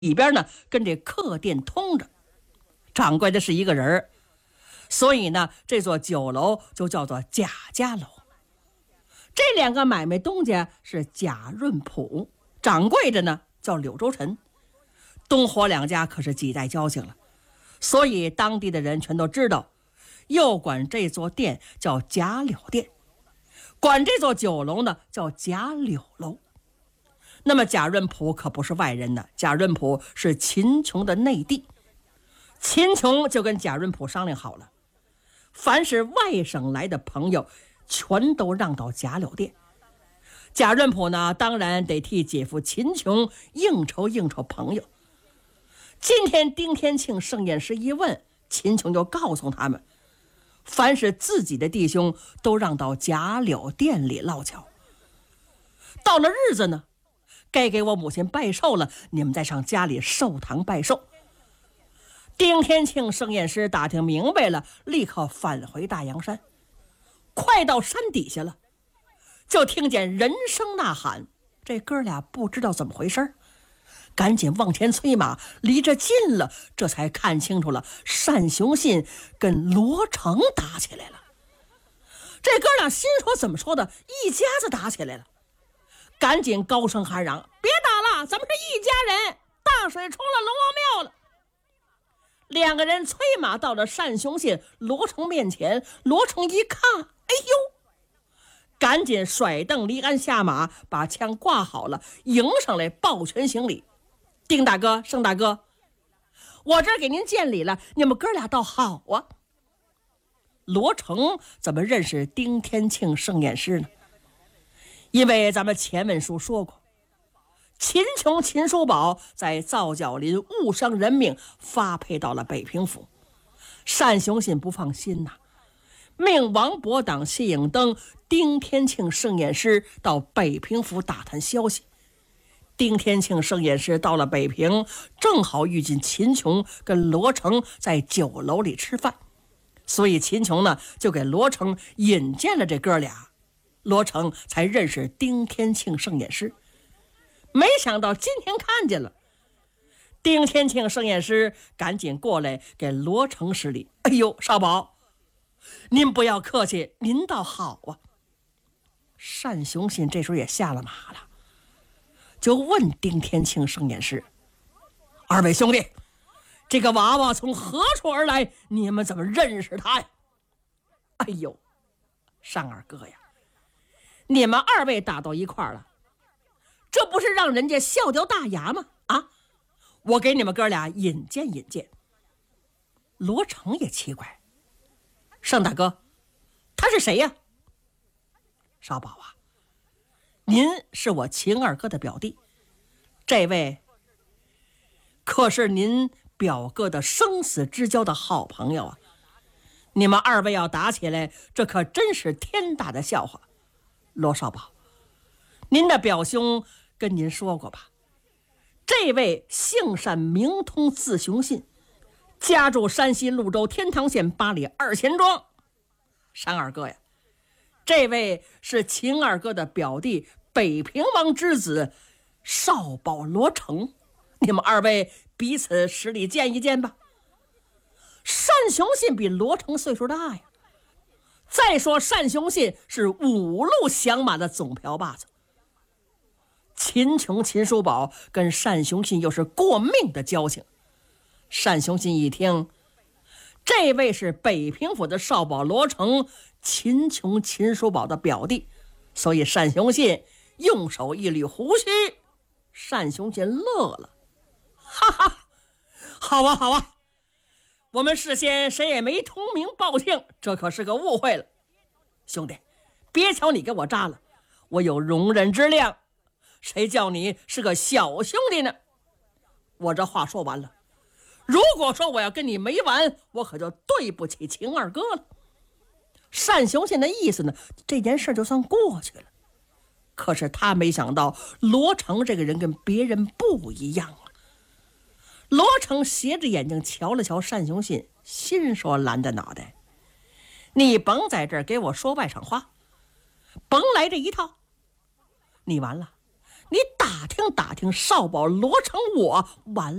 里边呢跟这客店通着，掌柜的是一个人，所以呢这座酒楼就叫做贾家楼。这两个买卖东家是贾润甫，掌柜的呢叫柳州臣，东火两家可是几代交情了，所以当地的人全都知道，又管这座店叫贾柳店，管这座酒楼呢叫贾柳楼。那么贾润甫可不是外人呢，贾润甫是秦琼的内弟。秦琼就跟贾润甫商量好了，凡是外省来的朋友全都让到贾柳店。贾润甫呢当然得替姐夫秦琼应酬朋友。今天丁天庆盛宴时一问，秦琼就告诉他们，凡是自己的弟兄都让到贾柳店里落脚。到了日子呢，该给我母亲拜寿了，你们再上家里寿堂拜寿。丁天庆盛宴师打听明白了，立刻返回大阳山。快到山底下了，就听见人声呐喊，这哥俩不知道怎么回事，赶紧往前催马，离着近了，这才看清楚了，单雄信跟罗成打起来了。这哥俩心说怎么说的，一家子打起来了，赶紧高声喊嚷，别打了，咱们是一家人，大水冲了龙王庙了。两个人催马到了单雄信、罗成面前，罗成一看，哎呦，赶紧甩蹬离鞍下马，把枪挂好了，迎上来抱拳行礼，丁大哥、盛大哥，我这儿给您见礼了，你们哥俩倒好啊。罗成怎么认识丁天庆盛宴师呢？因为咱们前文书说过，秦琼、秦叔宝在皂角林误伤人命，发配到了北平府。单雄信不放心呐，命王伯党、谢影登、丁天庆盛宴师到北平府打探消息。丁天庆盛宴师到了北平，正好遇见秦琼跟罗成在酒楼里吃饭，所以秦琼呢就给罗成引荐了这哥俩，罗成才认识丁天庆盛宴师。没想到今天看见了，丁天庆盛宴师赶紧过来给罗成施礼，哎呦，少保，您不要客气，您倒好啊。单雄信这时候也下了马了，就问丁天庆盛宴师，二位兄弟，这个娃娃从何处而来，你们怎么认识他呀？哎呦，单二哥呀，你们二位打到一块儿了，这不是让人家笑掉大牙吗？啊，我给你们哥俩引荐引荐。罗成也奇怪，盛大哥，他是谁呀？少保啊，您是我秦二哥的表弟，这位可是您表哥的生死之交的好朋友啊，你们二位要打起来，这可真是天大的笑话。罗少保，您的表兄跟您说过吧，这位姓单名通字雄信，家住山西潞州天堂县八里二钱庄。单二哥呀，这位是秦二哥的表弟，北平王之子少保罗成，你们二位彼此实力见一见吧。单雄信比罗成岁数大呀，再说单雄信是5路响马的总瓢把子，秦琼、秦叔宝跟单雄信又是过命的交情。单雄信一听，这位是北平府的少保罗成，秦琼、秦叔宝的表弟，所以单雄信用手一捋胡须。单雄信乐了，哈哈，好啊好啊，我们事先谁也没通名报姓，这可是个误会了。兄弟，别瞧你给我扎了，我有容忍之量，谁叫你是个小兄弟呢？我这话说完了，如果说我要跟你没完，我可就对不起秦二哥了。单雄信的意思呢，这件事就算过去了。可是他没想到罗成这个人跟别人不一样啊。罗成斜着眼睛瞧了瞧单雄信，心说蓝着脑袋，你甭在这儿给我说外场话，甭来这一套，你完了， 你打听打听，少保罗成我完了。